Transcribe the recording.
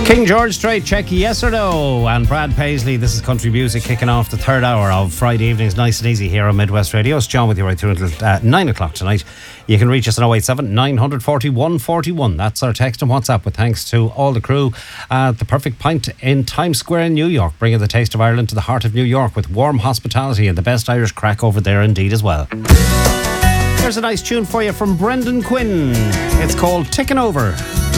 King George Strait, check yes or no. And Brad Paisley, this is country music kicking off the third hour of Friday evenings, nice and easy here on Midwest Radio. It's John with you right through until 9 o'clock tonight. You can reach us on 087 940 141. That's our text and WhatsApp, with thanks to all the crew at The Perfect Pint in Times Square in New York, bringing the taste of Ireland to the heart of New York with warm hospitality and the best Irish crack over there indeed as well. There's a nice tune for you from Brendan Quinn. It's called Ticking Over.